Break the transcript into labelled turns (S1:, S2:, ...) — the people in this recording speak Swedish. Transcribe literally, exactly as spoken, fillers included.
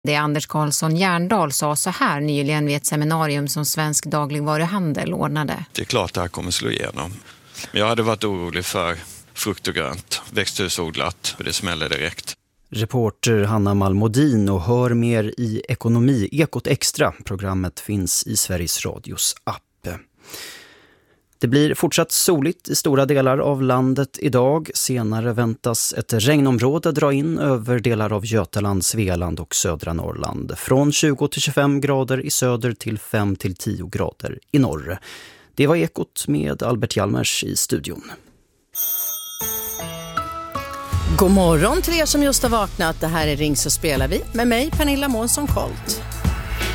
S1: Det Anders Karlsson Järndal sa så här nyligen vid ett seminarium som Svensk dagligvaruhandel ordnade.
S2: Det är klart att det här kommer slå igenom. Men jag hade varit orolig för frukt och grönt, växthusodlat, för det smäller direkt.
S3: Reporter Hanna Malmodin, och hör mer i Ekonomi Ekot Extra. Programmet finns i Sveriges Radios app. Det blir fortsatt soligt i stora delar av landet idag. Senare väntas ett regnområde dra in över delar av Götaland, Svealand och södra Norrland. Från tjugo till tjugofem grader i söder till fem till tio grader i norr. Det var Ekot med Albert Hjalmers i studion.
S4: God morgon till er som just har vaknat. Det här är Ring så spelar vi med mig, Pernilla Månsson Colt.